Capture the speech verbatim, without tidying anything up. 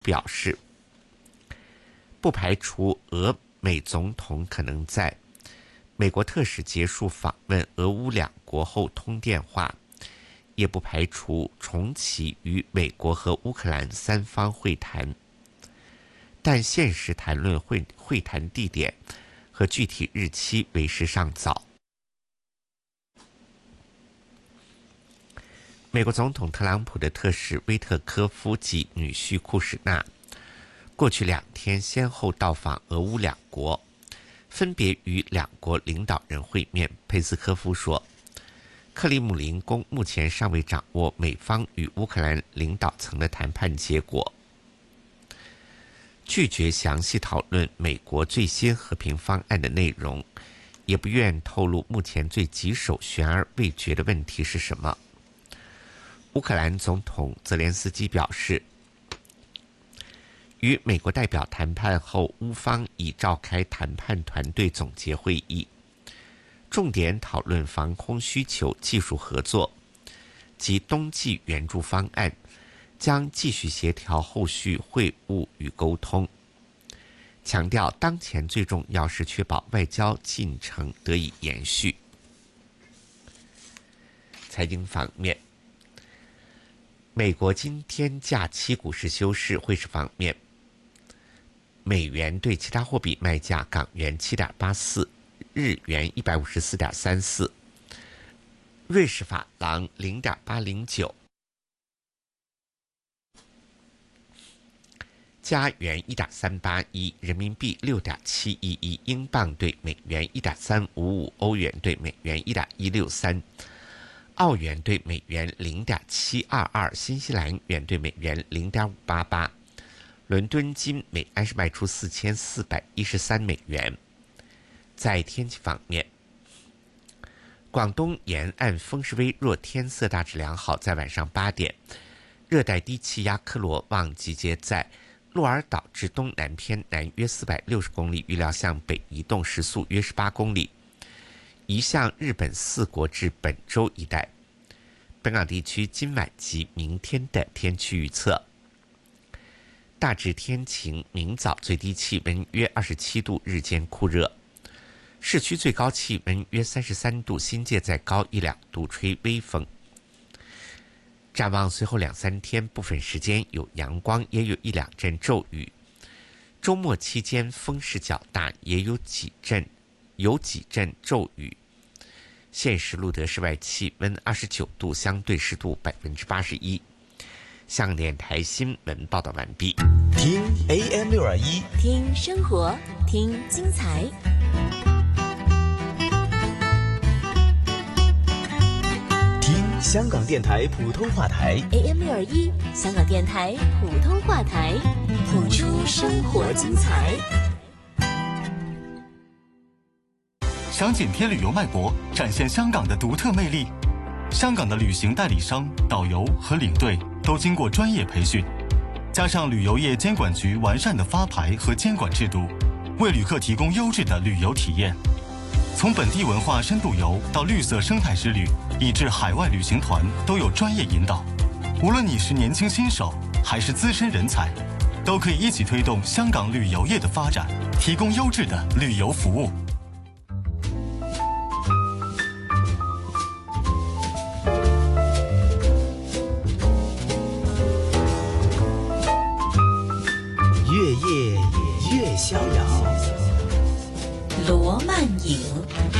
表示，不排除俄美总统可能在美国特使结束访问俄乌两国后通电话，也不排除重启与美国和乌克兰三方会谈，但现实谈论会会谈地点和具体日期为时尚早。美国总统特朗普的特使威特科夫及女婿库什纳过去两天先后到访俄乌两国，分别与两国领导人会面。佩斯科夫说，克里姆林宫目前尚未掌握美方与乌克兰领导层的谈判结果，拒绝详细讨论美国最新和平方案的内容，也不愿透露目前最棘手、悬而未决的问题是什么。乌克兰总统泽连斯基表示，与美国代表谈判后，乌方已召开谈判团队总结会议，重点讨论防空需求、技术合作及冬季援助方案，将继续协调后续会晤与沟通，强调当前最重要是确保外交进程得以延续。财经方面，美国今天假期股市休市。汇市方面，美元对其他货币卖价：港元 七点八四， 日元 一百五十四点三四， 瑞士法郎 零点八零九， 加元 一点三八一， 人民币 六点七一一， 英镑对美元 一点三五五， 欧元对美元 一点一六三，澳元对美元 零点七二二， 新西兰元对美元 零点五八八， 伦敦金每安士卖出四千四百一十三美元。在天气方面，广东沿岸风势微弱，天色大致良好。在晚上八点，热带低气压科罗旺集结在鹿儿岛至东南偏南约四百六十公里，预料向北移动，时速约十八公里，移向日本四国至本州一带。本港地区今晚及明天的天气预测：大致天晴，明早最低气温约二十七度，日间酷热，市区最高气温约三十三度，新界再高一两度，吹微风。展望随后两三天，部分时间有阳光，也有一两阵骤雨。周末期间风势较大，也有几阵有几阵骤雨。现时录得室外气温二十九度，相对湿度百分之八十一。香港电台新闻报道完毕。 听 A M 六二一， 听生活，听精彩。 听香港电台普通话台 A M 六二一，香港电台普通话台，谱出生活精彩。 想紧贴旅游脉搏，展现香港的独特魅力。香港的旅行代理商、导游和领队都经过专业培训，加上旅游业监管局完善的发牌和监管制度，为旅客提供优质的旅游体验。从本地文化深度游到绿色生态之旅，以至海外旅行团，都有专业引导。无论你是年轻新手还是资深人才，都可以一起推动香港旅游业的发展，提供优质的旅游服务。 越夜越逍遥， 罗曼影。